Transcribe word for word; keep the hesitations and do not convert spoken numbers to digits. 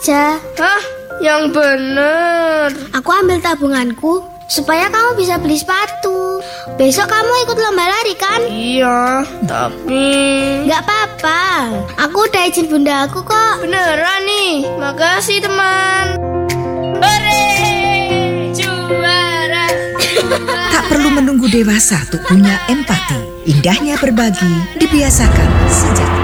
Ja. Hah? Yang bener. Aku ambil tabunganku supaya kamu bisa beli sepatu. Besok kamu ikut lomba lari kan? Iya, tapi... Gak apa-apa, aku udah izin bunda aku kok. Beneran nih, makasih teman. Hore, juara. Tak perlu menunggu dewasa untuk punya empati. Indahnya berbagi dibiasakan sejak